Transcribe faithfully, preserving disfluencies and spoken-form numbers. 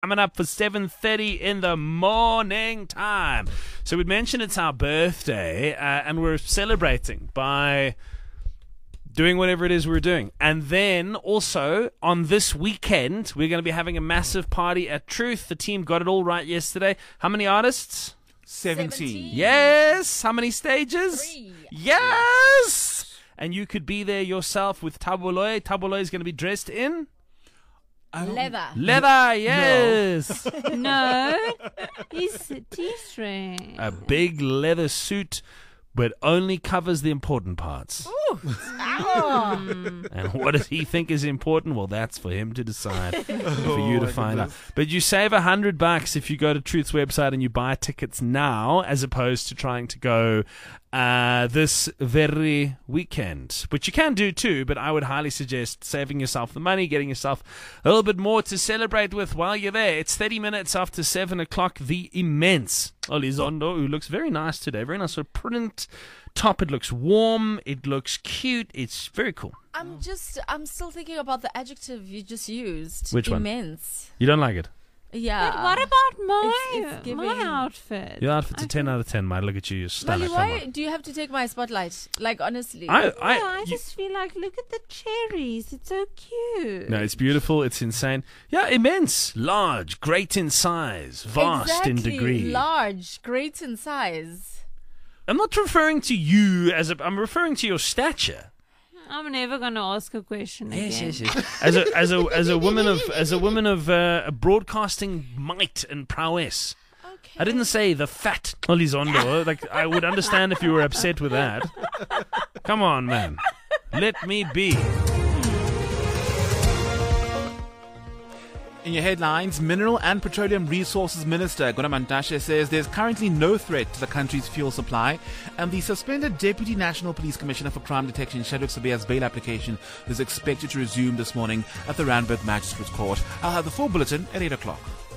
coming up for seven thirty in the morning time. So we'd mentioned it's our birthday, uh, and we're celebrating by doing whatever it is we're doing. And then also on this weekend, we're going to be having a massive party at Truth. The team got it all right yesterday. How many artists? seventeen. Yes. How many stages? Three. Yes. And you could be there yourself with Thabo Loyi. Thabo Loyi is going to be dressed in Leather. leather. Yes. No, he's T-string. A big leather suit, but only covers the important parts. And what does he think is important? Well, that's for him to decide, for you to find out. But you save a hundred bucks if you go to Truth's website and you buy tickets now, as opposed to trying to go uh, this very weekend, which you can do too. But I would highly suggest saving yourself the money, getting yourself a little bit more to celebrate with while you're there. It's thirty minutes after seven o'clock. The immense Olizondo, who looks very nice today, very nice sort of print top. It looks warm, it looks cute, it's very cool. I'm just, I'm still thinking about the adjective you just used. Which one? Immense. You don't like it? Yeah. But what about my It's- it's giving- my outfit? Your outfit's a I ten think- out of ten, mate. Look at you, you're stunning. Molly, Come why on. do you have to take my spotlight? Like, honestly. I, Yeah, I, I you- just feel like, look at the cherries. It's so cute. no, it's beautiful, it's insane. Yeah, immense, large, great in size, vast exactly. in degree. Large, great in size. I'm not referring to you as a, I'm referring to your stature. I'm never going to ask a question again. yes. As a as a as a woman of as a woman of uh, broadcasting might and prowess. Okay. I didn't say the fat Olizondo. Like, I would understand if you were upset with that. Come on, man. Let me be. In your headlines, Mineral and Petroleum Resources Minister Gunamantashe says there's currently no threat to the country's fuel supply, and the suspended Deputy National Police Commissioner for Crime Detection, Shadrack Sibiya's bail application, is expected to resume this morning at the Randburg Magistrates Court. I'll have the full bulletin at eight o'clock.